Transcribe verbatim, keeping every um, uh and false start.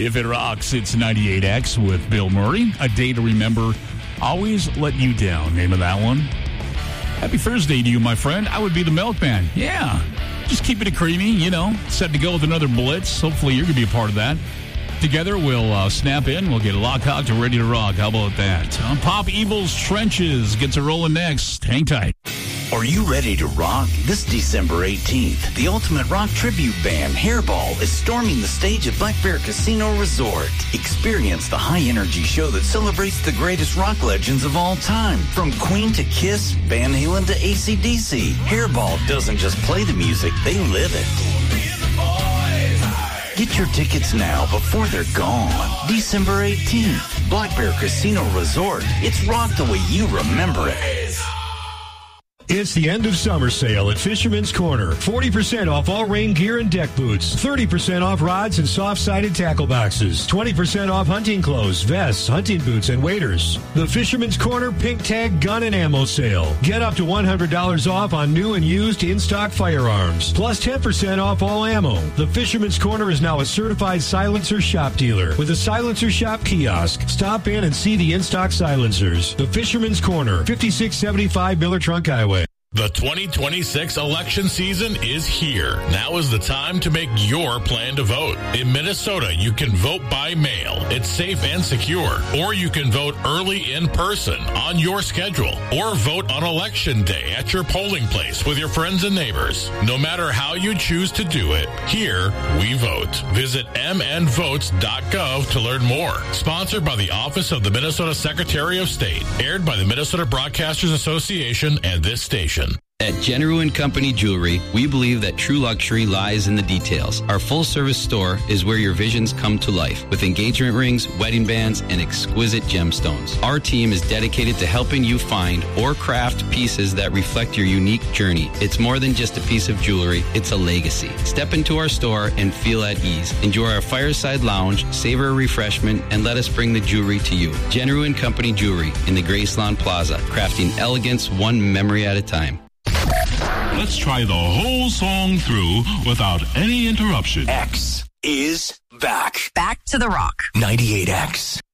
If it rocks, it's ninety-eight X with Bill Murray. A day to remember. Always let you down. Name of that one. Happy Thursday to you, my friend. I would be the milkman. Yeah. Just keeping it creamy, you know. Set to go with another blitz. Hopefully you're going to be a part of that. Together, we'll uh, snap in. We'll get a lock out to ready to rock. How about that? Uh, Pop Evil's Trenches gets a rolling next. Hang tight. Are you ready to rock? This December eighteenth, the ultimate rock tribute band, Hairball, is storming the stage at Black Bear Casino Resort. Experience the high-energy show that celebrates the greatest rock legends of all time. From Queen to Kiss, Van Halen to A C D C, Hairball doesn't just play the music, they live it. Get your tickets now before they're gone. December eighteenth, Black Bear Casino Resort. It's rock the way you remember it. It's the end of summer sale at Fisherman's Corner. forty percent off all rain gear and deck boots. thirty percent off rods and soft-sided tackle boxes. twenty percent off hunting clothes, vests, hunting boots, and waders. The Fisherman's Corner Pink Tag Gun and Ammo Sale. Get up to one hundred dollars off on new and used in-stock firearms. Plus ten percent off all ammo. The Fisherman's Corner is now a certified silencer shop dealer with a silencer shop kiosk. Stop in and see the in-stock silencers. The Fisherman's Corner, fifty-six seventy-five Miller Trunk Highway. The twenty twenty-six election season is here. Now is the time to make your plan to vote. In Minnesota, you can vote by mail. It's safe and secure. Or you can vote early in person on your schedule. Or vote on election day at your polling place with your friends and neighbors. No matter how you choose to do it, here we vote. Visit m n votes dot gov to learn more. Sponsored by the Office of the Minnesota Secretary of State. Aired by the Minnesota Broadcasters Association and this station. At General and Company Jewelry, we believe that true luxury lies in the details. Our full-service store is where your visions come to life with engagement rings, wedding bands, and exquisite gemstones. Our team is dedicated to helping you find or craft pieces that reflect your unique journey. It's more than just a piece of jewelry, it's a legacy. Step into our store and feel at ease. Enjoy our fireside lounge, savor a refreshment, and let us bring the jewelry to you. General and Company Jewelry in the Graceland Plaza, crafting elegance one memory at a time. Let's try the whole song through without any interruption. X is back. Back to the rock. ninety-eight X.